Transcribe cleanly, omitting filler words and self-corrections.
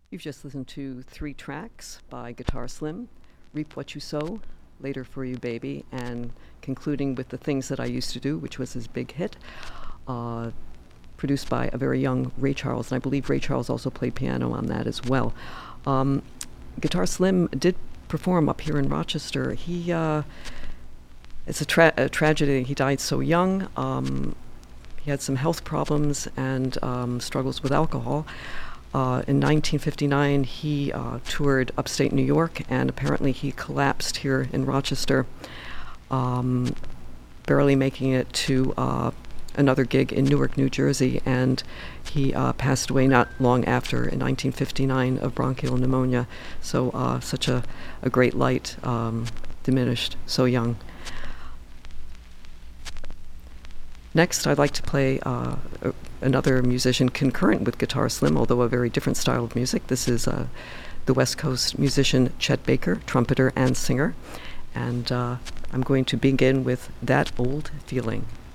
You've just listened to 3 tracks by Guitar Slim: Reap What You Sow, Later for You Baby, and concluding with The Things That I Used to Do, which was his big hit, uh, produced by a very young Ray Charles, and I believe Ray Charles also played piano on that as well. Um, Guitar Slim did perform up here in Rochester. It's a tragedy. He died so young. He had some health problems and struggles with alcohol. In 1959, he toured upstate New York, and apparently he collapsed here in Rochester, barely making it to another gig in Newark, New Jersey, and he passed away not long after, in 1959, of bronchial pneumonia. So such a great light, diminished so young. Next, I'd like to play another musician concurrent with Guitar Slim, although a very different style of music. This is the West Coast musician Chet Baker, trumpeter and singer. And I'm going to begin with That Old Feeling.